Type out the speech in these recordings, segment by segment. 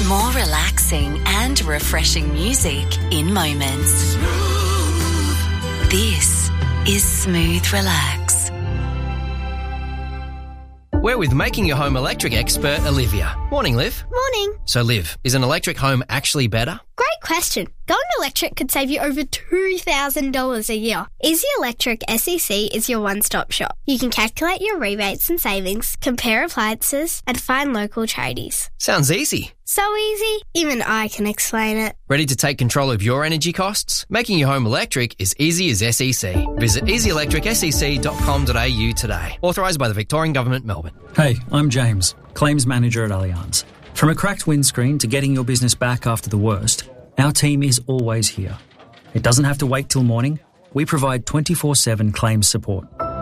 More relaxing and refreshing music in moments. This is Smooth Relax. We're with Making Your Home Electric expert Olivia. Morning, Liv. Morning. So, Liv, is an electric home actually better? Great question. Going electric could save you over $2,000 a year. Easy Electric SEC is your one-stop shop. You can calculate your rebates and savings, compare appliances, and find local tradies. Sounds easy. So easy, even I can explain it. Ready to take control of your energy costs? Making your home electric is easy as SEC. Visit easyelectricsec.com.au today. Authorised by the Victorian Government, Melbourne. Hey, I'm James, Claims Manager at Allianz. From a cracked windscreen to getting your business back after the worst, our team is always here. It doesn't have to wait till morning. We provide 24/7 claims support.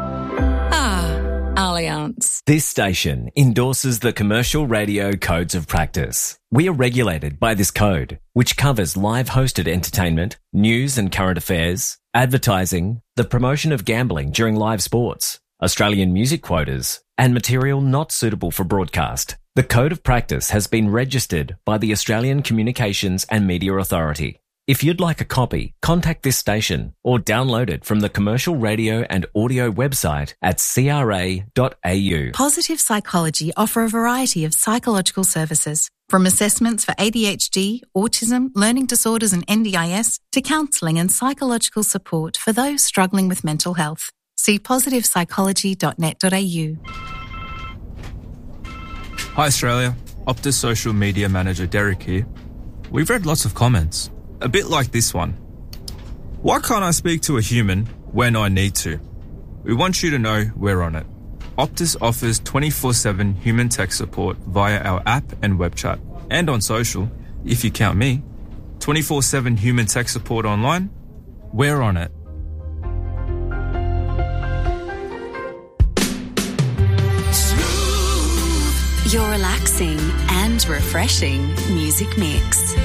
Allianz. This station endorses the Commercial Radio Codes of Practice. We are regulated by this code, which covers live hosted entertainment, news and current affairs, advertising, the promotion of gambling during live sports, Australian music quotas, and material not suitable for broadcast. The Code of Practice has been registered by the Australian Communications and Media Authority. If you'd like a copy, contact this station or download it from the Commercial Radio and Audio website at cra.au. Positive Psychology offer a variety of psychological services, from assessments for ADHD, autism, learning disorders and NDIS, to counselling and psychological support for those struggling with mental health. See positivepsychology.net.au. Hi Australia, Optus Social Media Manager Derek here. We've read lots of comments, a bit like this one. Why can't I speak to a human when I need to? We want you to know we're on it. Optus offers 24/7 human tech support via our app and web chat. And on social, if you count me, 24/7 human tech support online, we're on it. Your relaxing and refreshing music mix.